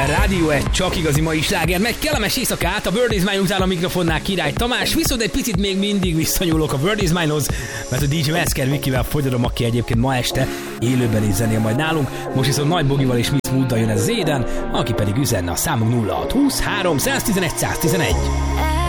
Rádió egy csak igazi mai sláger. Meg kellemes éjszakát, a World is Mine után a mikrofonnál Király Tamás, viszont egy picit még mindig visszanyúlok a World is Mine-hoz, mert a DJ Mesker Vikivel fogyadom, aki egyébként ma este élőben is zenél majd nálunk. Most viszont Nagy Bogival és Miss Mooddal jön ez az Éden, aki pedig üzenne a számunk 0620 311 111.